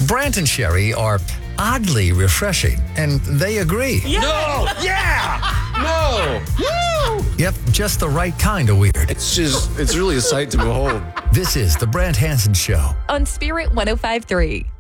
Brant and Sherry are oddly refreshing, and they agree. No! Yeah! No! Woo! Yep, just the right kind of weird. It's really a sight to behold. This is The Brant Hansen Show. On Spirit 105.3.